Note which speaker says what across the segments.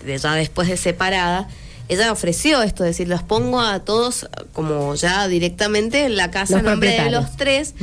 Speaker 1: ya después de separada, ella ofreció esto, es decir, los pongo a todos como ya directamente en la casa en nombre de los tres.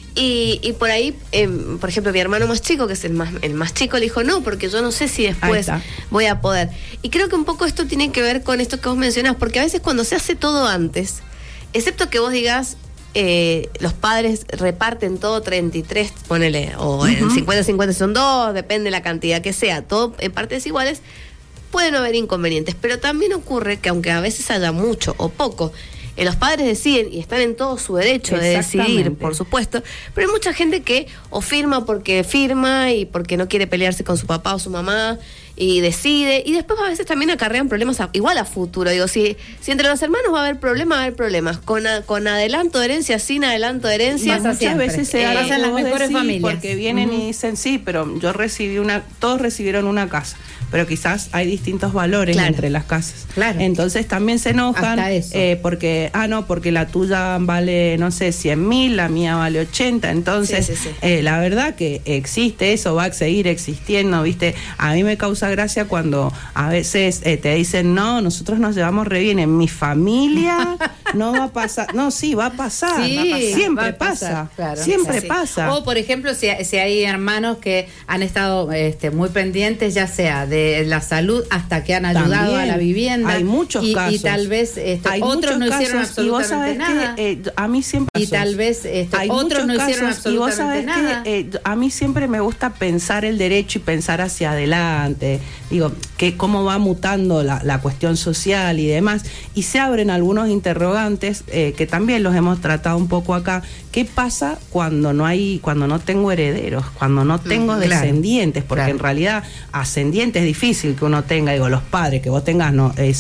Speaker 1: Y por ahí, por ejemplo, mi hermano más chico, que es el más chico, le dijo no, porque yo no sé si después voy a poder. Y creo que un poco esto tiene que ver con esto que vos mencionás, porque a veces cuando se hace todo antes, excepto que vos digas, los padres reparten todo 33, ponele, o en 50-50 son 2, depende de la cantidad que sea, todo en partes iguales, pueden haber inconvenientes, pero también ocurre que aunque a veces haya mucho o poco, los padres deciden y están en todo su derecho de decidir, por supuesto, pero hay mucha gente que o firma porque firma y porque no quiere pelearse con su papá o su mamá y decide, y después a veces también acarrean problemas igual a futuro. Digo, si entre los hermanos va a haber problemas, con adelanto de herencia, sin adelanto de herencia.
Speaker 2: Muchas veces se
Speaker 3: pasa en las mejores familias.
Speaker 2: Porque vienen y dicen, sí, pero yo recibí todos recibieron una casa, pero quizás hay distintos valores entre las casas. Entonces también se enojan porque, porque la tuya vale, no sé, 100.000, la mía vale 80. Entonces, la verdad que existe eso, va a seguir existiendo, ¿viste? A mí me causa gracia cuando a veces te dicen, no, nosotros nos llevamos re bien, en mi familia no va a pasar. No, sí, va a pasar. Siempre pasa. Siempre pasa.
Speaker 3: O, por ejemplo, si hay hermanos que han estado muy pendientes, ya sea de la salud hasta que han ayudado también a la vivienda.
Speaker 2: Hay muchos casos.
Speaker 3: Y tal vez otros no hicieron absolutamente nada.
Speaker 2: A mí siempre.
Speaker 3: Y tal vez otros no hicieron absolutamente nada.
Speaker 2: A mí siempre me gusta pensar el derecho y pensar hacia adelante. Digo, cómo va mutando la cuestión social y demás. Y se abren algunos interrogantes que también los hemos tratado un poco acá. ¿Qué pasa cuando no tengo herederos, cuando no tengo descendientes? Porque en realidad ascendientes es difícil que uno tenga, digo, los padres, que vos tengas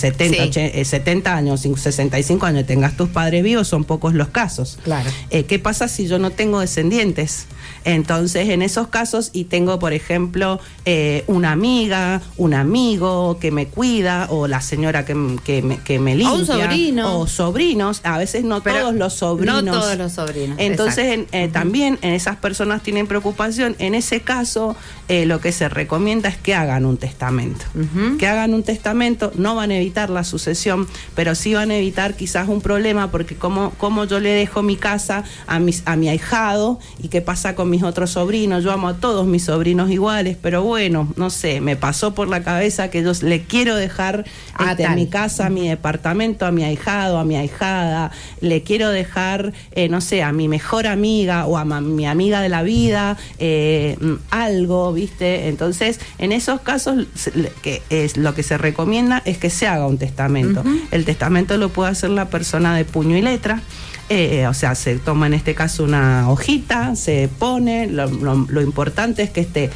Speaker 2: 70 años, 65 años, tengas tus padres vivos, son pocos los casos. ¿Qué pasa si yo no tengo descendientes? Entonces, en esos casos, y tengo, por ejemplo, una amiga, un amigo que me cuida, o la señora que me limpia,
Speaker 3: o un sobrino,
Speaker 2: o sobrinos, a veces no todos los sobrinos.
Speaker 3: No todos los sobrinos.
Speaker 2: Entonces, también esas personas tienen preocupación. En ese caso, lo que se recomienda es que hagan un testamento. Que hagan un testamento, no van a evitar la sucesión, pero sí van a evitar quizás un problema, porque como yo le dejo mi casa a mi ahijado, y qué pasa con mis otros sobrinos. Yo amo a todos mis sobrinos iguales, pero bueno, no sé, me pasó por la cabeza que yo le quiero dejar mi casa, mi departamento a mi ahijado, a mi ahijada, le quiero dejar, no sé, a mi mejor amiga o a mi amiga de la vida, algo, ¿viste? Entonces, en esos casos, que es lo que se recomienda es que se haga un testamento. El testamento lo puede hacer la persona de puño y letra. O sea, se toma en este caso una hojita, se pone, lo importante es que esté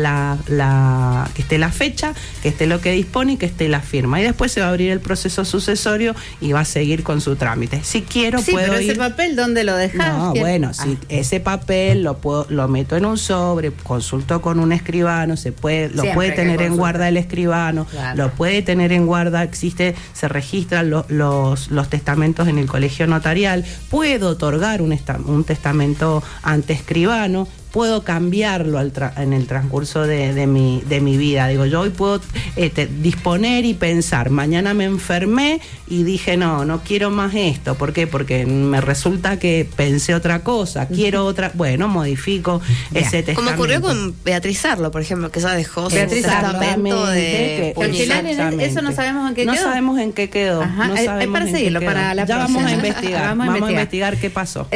Speaker 2: que esté la fecha, que esté lo que dispone y que esté la firma, y después se va a abrir el proceso sucesorio y va a seguir con su trámite. Si quiero puedo
Speaker 3: pero
Speaker 2: ir.
Speaker 3: ese papel, ¿dónde lo dejás?
Speaker 2: No, bueno, si ese papel lo meto en un sobre, consulto con un escribano, lo puede tener en guarda el escribano, lo puede tener en guarda, se registran los testamentos en el colegio notarial. Puedo otorgar un testamento ante escribano, puedo cambiarlo en el transcurso de mi vida. Digo, yo hoy puedo disponer y pensar, mañana me enfermé y dije, no quiero más esto. ¿Por qué? Porque me resulta que pensé otra cosa, quiero otra, bueno, modifico ese testamento.
Speaker 1: Como ocurrió con Beatriz Arlo, por ejemplo, que ella dejó su testamento de...
Speaker 3: Al final eso no sabemos en qué quedó.
Speaker 2: No sabemos en qué quedó.
Speaker 3: Es para seguirlo, para la próxima.
Speaker 2: Vamos a investigar. Vamos a investigar qué pasó.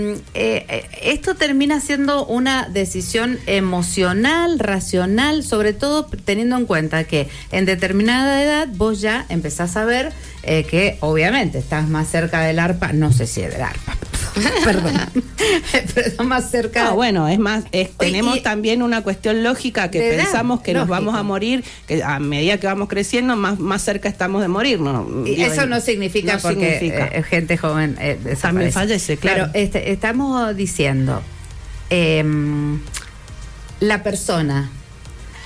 Speaker 3: Esto termina siendo una decisión emocional, racional, sobre todo teniendo en cuenta que en determinada edad vos ya empezás a ver que obviamente estás más cerca del ARPA, no sé si del ARPA, perdón, pero más cerca.
Speaker 2: Bueno, es más, tenemos también una cuestión lógica que pensamos que nos vamos a morir, que a medida que vamos creciendo, más cerca estamos de morir.
Speaker 3: Eso no significa porque gente joven
Speaker 2: también fallece, claro.
Speaker 3: Pero estamos diciendo, la persona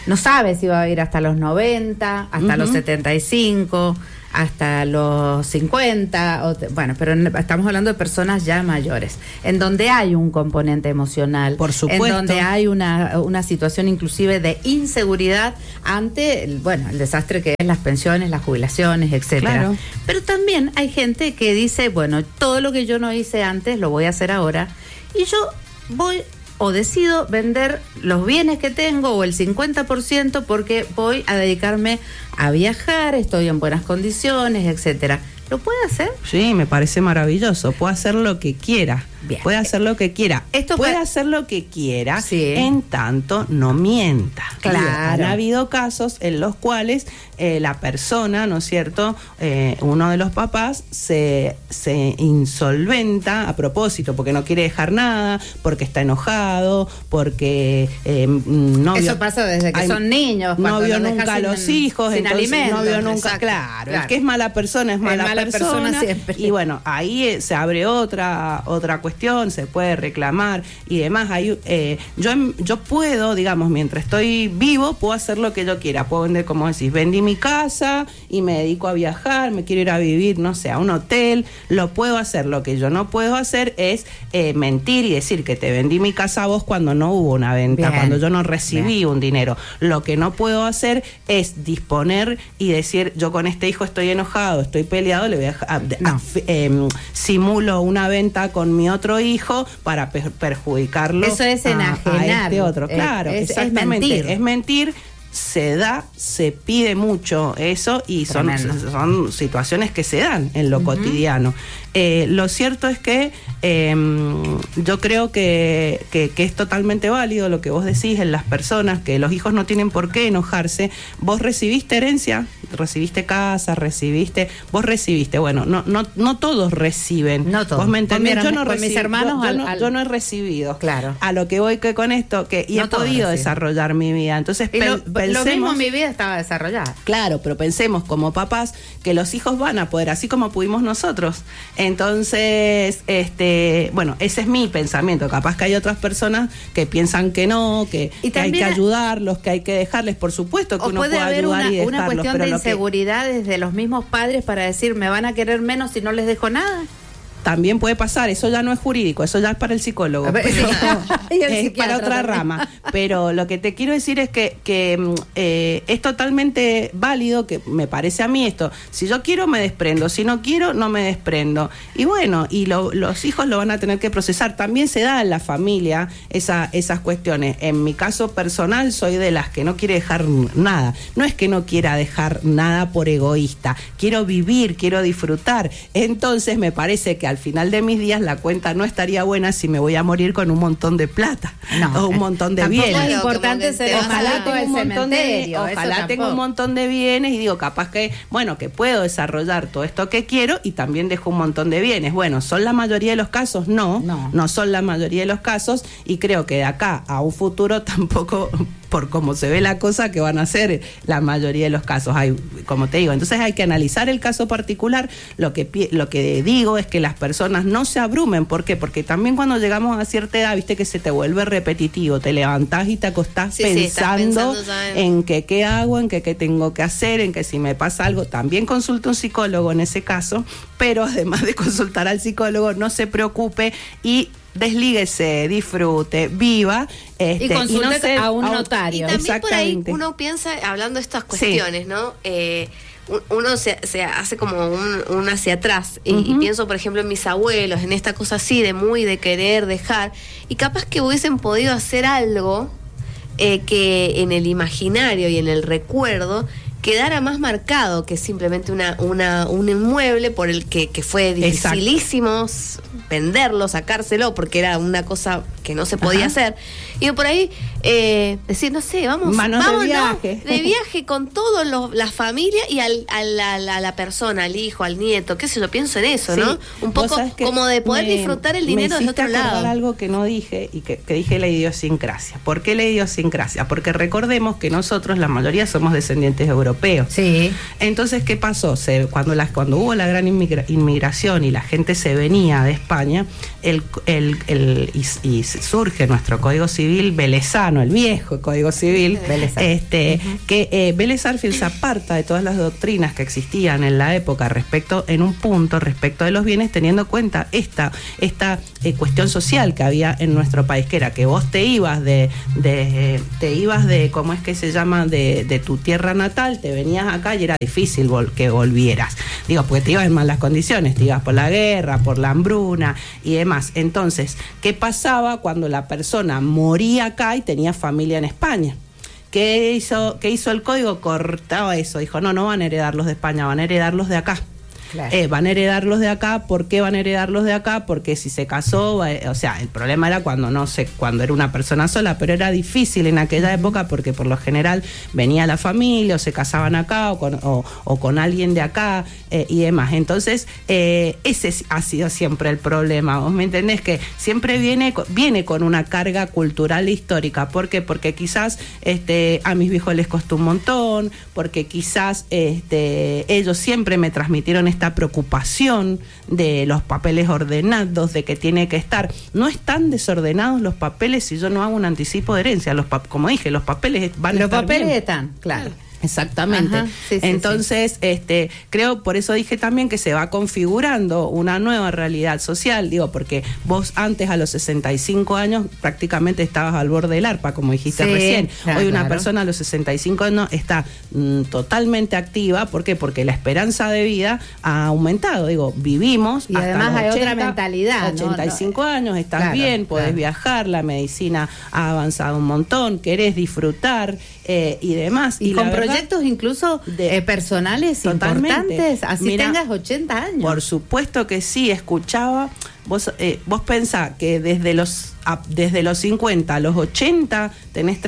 Speaker 3: no sabe si va a vivir hasta los 90, hasta los 75, hasta los 50, bueno, pero estamos hablando de personas ya mayores, en donde hay un componente emocional,
Speaker 2: por supuesto,
Speaker 3: en donde hay una situación inclusive de inseguridad ante el desastre que es las pensiones, las jubilaciones, etcétera.
Speaker 2: Claro.
Speaker 3: Pero también hay gente que dice, bueno, todo lo que yo no hice antes lo voy a hacer ahora, y yo voy o decido vender los bienes que tengo o el 50% porque voy a dedicarme a viajar, estoy en buenas condiciones, etcétera. ¿Lo puede hacer?
Speaker 2: Sí, me parece maravilloso. Puede hacer lo que quiera. Bien. Puede hacer lo que quiera. Puede hacer lo que quiera, en tanto no mienta.
Speaker 3: Claro.
Speaker 2: Han habido casos en los cuales la persona, ¿no es cierto?, uno de los papás se insolventa a propósito, porque no quiere dejar nada, porque está enojado, porque
Speaker 3: eso pasa desde que son niños.
Speaker 2: No vio nunca a los hijos,
Speaker 3: sin alimentos.
Speaker 2: No vio nunca, claro. El que es mala persona es mala persona
Speaker 3: siempre.
Speaker 2: Y bueno, ahí se abre otra cuestión, se puede reclamar y demás. Yo puedo, digamos, mientras estoy vivo, puedo hacer lo que yo quiera. Puedo vender, como decís, vendí mi casa y me dedico a viajar, me quiero ir a vivir, no sé, a un hotel, lo puedo hacer. Lo que yo no puedo hacer es mentir y decir que te vendí mi casa a vos cuando no hubo una venta, cuando yo no recibí un dinero. Lo que no puedo hacer es disponer y decir, yo con este hijo estoy enojado, estoy peleado, le voy simulo una venta con mi otro hijo para perjudicarlo.
Speaker 3: Eso es enajenar
Speaker 2: a este otro. Claro, exactamente. Es mentir. Se pide mucho eso y son situaciones que se dan en lo cotidiano. Lo cierto es que yo creo que es totalmente válido lo que vos decís en las personas, que los hijos no tienen por qué enojarse. Vos recibiste herencia, recibiste casa, vos recibiste, bueno, no todos reciben.
Speaker 3: No todos.
Speaker 2: ¿Vos me entendés? Yo no
Speaker 3: mis hermanos
Speaker 2: yo no he recibido.
Speaker 3: Claro.
Speaker 2: A lo que voy con esto, y he podido desarrollar mi vida. Entonces
Speaker 3: lo mismo mi vida estaba desarrollada.
Speaker 2: Claro, pero pensemos como papás que los hijos van a poder, así como pudimos nosotros. Entonces, bueno, ese es mi pensamiento. Capaz que hay otras personas que piensan que no, que hay que ayudarlos, que hay que dejarles, por supuesto que uno puede ayudar y dejarlos.
Speaker 3: Una cuestión de inseguridad desde los mismos padres para decir, me van a querer menos si no les dejo nada.
Speaker 2: También puede pasar, eso ya no es jurídico, eso ya es para el psicólogo, es para otra rama. Pero lo que te quiero decir es que es totalmente válido, que me parece a mí esto, si yo quiero me desprendo, si no quiero no me desprendo. Y bueno, y los hijos lo van a tener que procesar. También se da en la familia esas cuestiones. En mi caso personal soy de las que no quiere dejar nada. No es que no quiera dejar nada por egoísta, quiero vivir, quiero disfrutar. Entonces me parece que al final de mis días la cuenta no estaría buena si me voy a morir con un montón de plata o un montón de bienes.
Speaker 3: Es importante ser
Speaker 2: ojalá tenga un montón de bienes y digo, capaz que, bueno, que puedo desarrollar todo esto que quiero y también dejo un montón de bienes. Bueno, ¿son la mayoría de los casos? No son la mayoría de los casos, y creo que de acá a un futuro tampoco, por cómo se ve la cosa, que van a ser la mayoría de los casos. Como te digo, entonces hay que analizar el caso particular. Lo que digo es que las personas no se abrumen. ¿Por qué? Porque también cuando llegamos a cierta edad, viste que se te vuelve repetitivo, te levantás y te acostás pensando en que qué hago, en que qué tengo que hacer, en que si me pasa algo. También consulte un psicólogo en ese caso, pero además de consultar al psicólogo, no se preocupe y deslíguese, disfrute, viva
Speaker 3: y consulte a un notario.
Speaker 1: Y también por ahí uno piensa, hablando de estas cuestiones, ¿no? Uno se hace como un hacia atrás y pienso, por ejemplo, en mis abuelos, en esta cosa así de querer dejar, y capaz que hubiesen podido hacer algo que en el imaginario y en el recuerdo quedara más marcado que simplemente un inmueble por el que fue dificilísimo venderlo, sacárselo, porque era una cosa que no se podía hacer. Y por ahí decir, no sé, vámonos de viaje con toda la familia y a la persona, al hijo, al nieto, qué sé yo, pienso en eso, ¿no? Un poco como de poder disfrutar el dinero de otro lado.
Speaker 2: Algo que no dije y que dije, la idiosincrasia. ¿Por qué la idiosincrasia? Porque recordemos que nosotros, la mayoría, somos descendientes europeos.
Speaker 3: Sí.
Speaker 2: Entonces, ¿qué pasó? Cuando hubo la gran inmigración y la gente se venía de España, y surge nuestro Código Civil Civil velezano, el viejo Código Civil, que Vélez Sarsfield se aparta de todas las doctrinas que existían en la época respecto de los bienes, teniendo en cuenta esta cuestión social que había en nuestro país, que era que vos te ibas de ¿cómo es que se llama? De tu tierra natal, te venías acá y era difícil que volvieras. Digo, porque te ibas en malas condiciones, te ibas por la guerra, por la hambruna y demás. Entonces, ¿qué pasaba cuando la persona moría acá y tenía familia en España? ¿Qué hizo el código? Cortaba eso, dijo, no van a heredar los de España, van a heredar los de acá. Claro. Van a heredar los de acá. ¿Por qué van a heredar los de acá? Porque si se casó, o sea, el problema era cuando era una persona sola, pero era difícil en aquella época porque por lo general venía la familia o se casaban acá o con alguien de acá y demás. Entonces, ese ha sido siempre el problema. ¿Vos me entendés? Que siempre viene con una carga cultural e histórica. ¿Por qué? Porque quizás a mis viejos les costó un montón, porque quizás ellos siempre me transmitieron esta preocupación de los papeles ordenados, de que tiene que estar. No están desordenados los papeles si yo no hago un anticipo de herencia. Como dije, los papeles van a estar bien. Los papeles
Speaker 3: están, claro.
Speaker 2: Exactamente. Ajá, sí, entonces, sí. Creo, por eso dije también que se va configurando una nueva realidad social, porque vos antes a los 65 años prácticamente estabas al borde del arpa, como dijiste recién. Hoy una persona a los 65 años está totalmente activa. ¿Por qué? Porque la esperanza de vida ha aumentado. vivimos
Speaker 3: y hasta además hay 80, otra mentalidad.
Speaker 2: 85 años, estás bien, podés viajar, la medicina ha avanzado un montón, querés disfrutar y demás.
Speaker 3: Y con proyectos incluso personales importantes, así tengas 80 años.
Speaker 2: Por supuesto que sí, escuchaba. Vos pensás que desde los 50 a los 80 tenés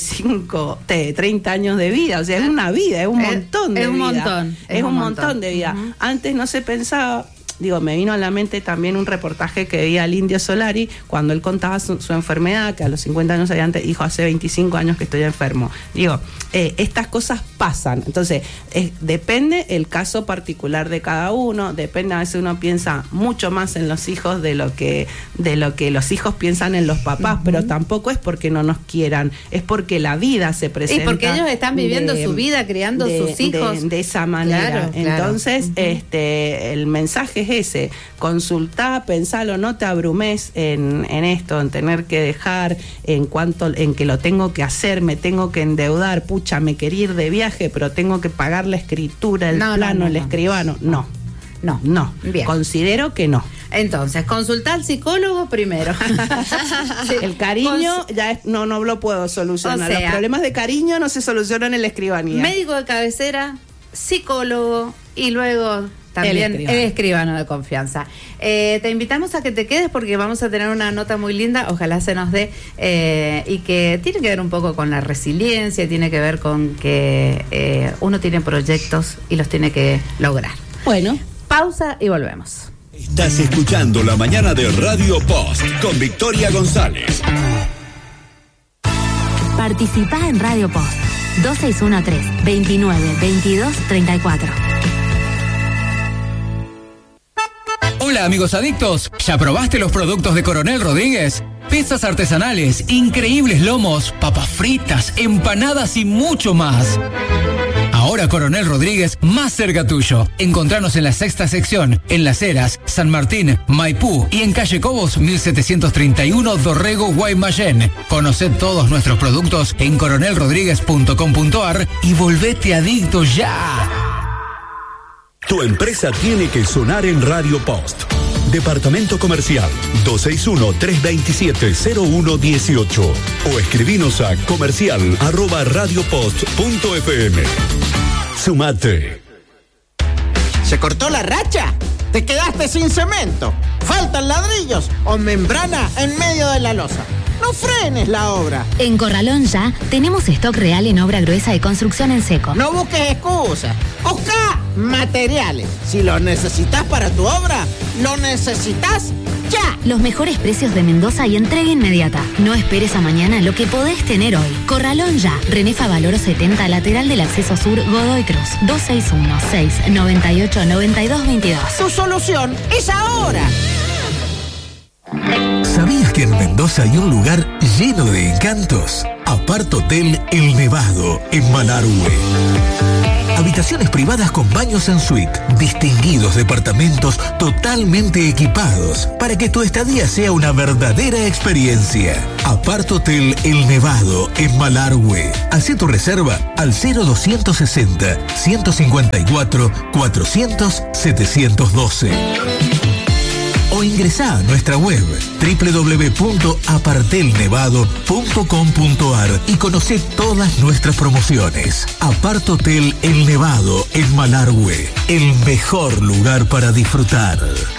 Speaker 2: 30 años de vida, o sea, es una vida, es un montón de vida. Es un montón de vida. Uh-huh. Antes no se pensaba. Me vino a la mente también un reportaje que vi al Indio Solari cuando él contaba su enfermedad, que a los 50 años dijo, hace 25 años que estoy enfermo. Estas cosas pasan. Entonces, depende el caso particular de cada uno, depende, a veces uno piensa mucho más en los hijos de lo que los hijos piensan en los papás, uh-huh. Pero tampoco es porque no nos quieran, es porque la vida se presenta.
Speaker 3: Y porque ellos están viviendo su vida, criando sus hijos.
Speaker 2: De esa manera. Claro, entonces, uh-huh. El mensaje es ese: consultá, pensalo, no te abrumes en esto, en tener que dejar, en que lo tengo que hacer, me tengo que endeudar, pucha, me quería ir de viaje, pero tengo que pagar la escritura, el plano, el escribano. No. Bien. Considero que no.
Speaker 3: Entonces, consultar al psicólogo primero.
Speaker 2: Sí. El cariño no lo puedo solucionar. Los problemas de cariño no se solucionan en la escribanía.
Speaker 3: Médico de cabecera, psicólogo y luego también el escribano de confianza. Te invitamos a que te quedes porque vamos a tener una nota muy linda, ojalá se nos dé, y que tiene que ver un poco con la resiliencia, tiene que ver con que uno tiene proyectos y los tiene que lograr.
Speaker 2: Bueno,
Speaker 3: pausa y volvemos.
Speaker 4: Estás escuchando La Mañana de Radio Post con Victoria González.
Speaker 5: Participá en Radio Post 2613-292234.
Speaker 6: Hola amigos adictos, ¿ya probaste los productos de Coronel Rodríguez? Pizzas artesanales, increíbles lomos, papas fritas, empanadas y mucho más. Ahora Coronel Rodríguez, más cerca tuyo. Encontranos en la sexta sección, en Las Heras, San Martín, Maipú y en calle Cobos 1731 Dorrego, Guaymallén. Conoced todos nuestros productos en coronelrodríguez.com.ar y volvete adicto ya.
Speaker 4: Tu empresa tiene que sonar en Radio Post. Departamento Comercial 261-327-0118 o escribinos a comercial@radiopost.fm. Sumate.
Speaker 7: ¿Se cortó la racha? ¿Te quedaste sin cemento? ¿Faltan ladrillos o membrana en medio de la losa? No frenes la obra.
Speaker 5: En Corralón Ya tenemos stock real en obra gruesa y construcción en seco.
Speaker 7: No busques excusas. Busca materiales. Si lo necesitas para tu obra, lo necesitas ya.
Speaker 5: Los mejores precios de Mendoza y entrega inmediata. No esperes a mañana lo que podés tener hoy. Corralón Ya. René Favaloro 70, lateral del acceso sur, Godoy Cruz. 261-698-9222.
Speaker 7: Tu solución es ahora.
Speaker 4: ¿Sabías que en Mendoza hay un lugar lleno de encantos? Apart Hotel El Nevado, en Malargüe. Habitaciones privadas con baños en suite, distinguidos departamentos totalmente equipados para que tu estadía sea una verdadera experiencia. Apart Hotel El Nevado, en Malargüe. Hacé tu reserva al 0260 154 400 712. O ingresá a nuestra web www.apartelnevado.com.ar y conocé todas nuestras promociones. Apart Hotel El Nevado, en Malargüe, el mejor lugar para disfrutar.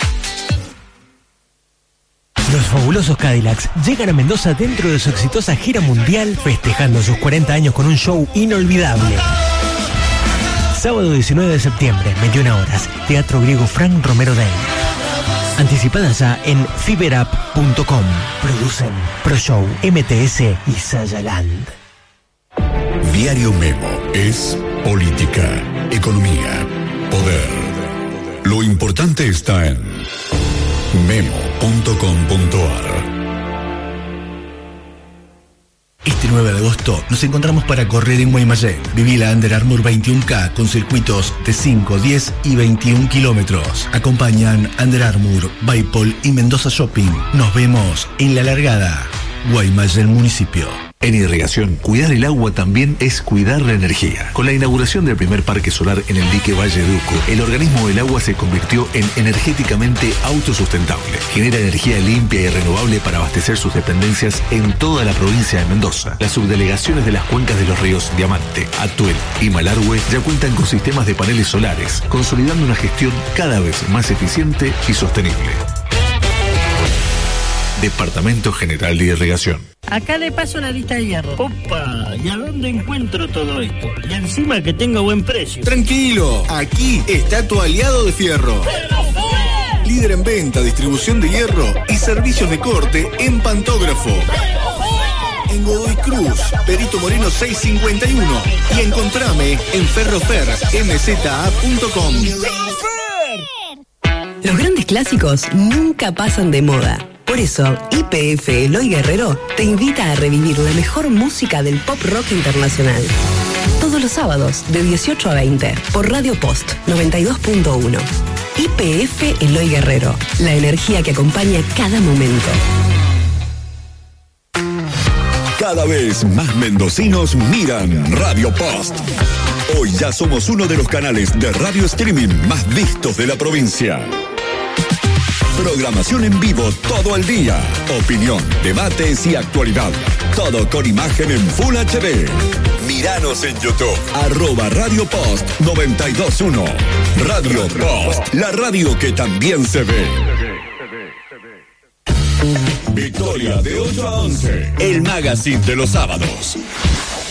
Speaker 8: Los fabulosos Cadillacs llegan a Mendoza dentro de su exitosa gira mundial, festejando sus 40 años con un show inolvidable. Sábado 19 de septiembre, 21 horas, Teatro Griego Frank Romero Day. Anticipadas ya en fiberapp.com. Producen ProShow, MTS y Sayaland.
Speaker 4: Diario Memo es política, economía, poder. Lo importante está en memo.com.ar.
Speaker 9: Este 9 de agosto nos encontramos para correr en Guaymallén. Viví la Under Armour 21K con circuitos de 5, 10 y 21 kilómetros. Acompañan Under Armour, Baipol y Mendoza Shopping. Nos vemos en la largada. Guaymallén Municipio.
Speaker 10: En irrigación, cuidar el agua también es cuidar la energía. Con la inauguración del primer parque solar en el dique Valle Duco, el organismo del agua se convirtió en energéticamente autosustentable. Genera energía limpia y renovable para abastecer sus dependencias en toda la provincia de Mendoza. Las subdelegaciones de las cuencas de los ríos Diamante, Atuel y Malargüe ya cuentan con sistemas de paneles solares, consolidando una gestión cada vez más eficiente y sostenible. Departamento General de Irrigación.
Speaker 11: Acá le paso la lista de hierro. Opa, ¿y a dónde encuentro todo esto? Y encima que tenga buen precio.
Speaker 12: Tranquilo, aquí está tu aliado de Fierro. Líder en venta, distribución de hierro y servicios de corte en pantógrafo. En Godoy Cruz, Perito Moreno 651. Y encontrame en ferrofermza.com.
Speaker 13: Los grandes clásicos nunca pasan de moda. Por eso, YPF Eloy Guerrero te invita a revivir la mejor música del pop rock internacional. Todos los sábados, de 18 a 20, por Radio Post 92.1. YPF Eloy Guerrero, la energía que acompaña cada momento.
Speaker 4: Cada vez más mendocinos miran Radio Post. Hoy ya somos uno de los canales de radio streaming más vistos de la provincia. Programación en vivo todo el día. Opinión, debates y actualidad. Todo con imagen en Full HD. Míranos en YouTube. @Radio Post 921. Radio Post, la radio que también se ve. Victoria de 8 a 11. El magazine de los sábados.